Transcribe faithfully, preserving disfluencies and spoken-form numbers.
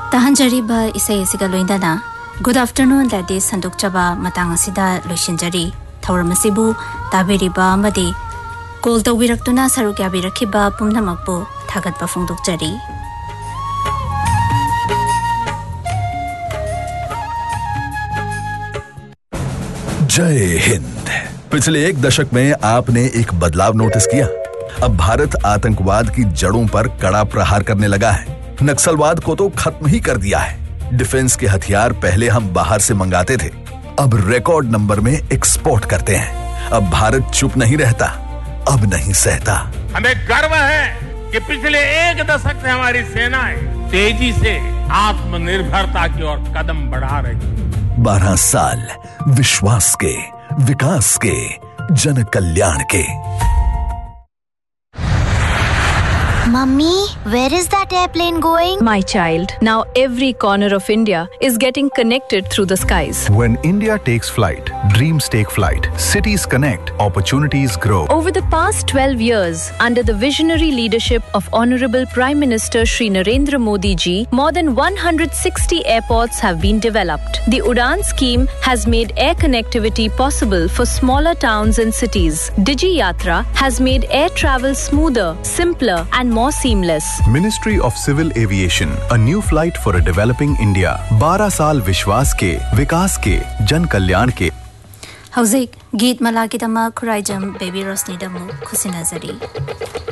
Tahanjariba isay asiga loindana. Good afternoon, ladies sandukchaba matang asida loishinjari. Thauramasibu tabiriba amadi call tawbiraktuna saruk yabirakiba pumnamakpu thagatpa phongdokjari. जय हिंद। पिछले एक दशक में आपने एक बदलाव नोटिस किया। अब भारत आतंकवाद की जड़ों पर कड़ा प्रहार करने लगा है। नक्सलवाद को तो खत्म ही कर दिया है। डिफेंस के हथियार पहले हम बाहर से मंगाते थे, अब रिकॉर्ड नंबर में एक्सपोर्ट करते हैं। अब भारत चुप नहीं रहता, अब नहीं सहता। हमें गर्व है कि पिछले एक दशक से हमारी सेनाएं तेजी से आत्मनिर्भरता की ओर कदम बढ़ा रही है। बारह साल विश्वास के, विकास के, जन कल्याण के। Mummy, where is that airplane going? My child, now every corner of India is getting connected through the skies. When India takes flight, dreams take flight. Cities connect, opportunities grow. Over the past twelve years, under the visionary leadership of Honorable Prime Minister Shri Narendra Modi ji, more than one hundred sixty airports have been developed. The Udan scheme has made air connectivity possible for smaller towns and cities. Digi Yatra has made air travel smoother, simpler and more seamless. Ministry of Civil Aviation, a new flight for a developing India. बारह साल विश्वास के, विकास के, जन कल्याण के. Hauzik, Geet Malakitama Kuraijam Baby Rosni Damu Kusinazari.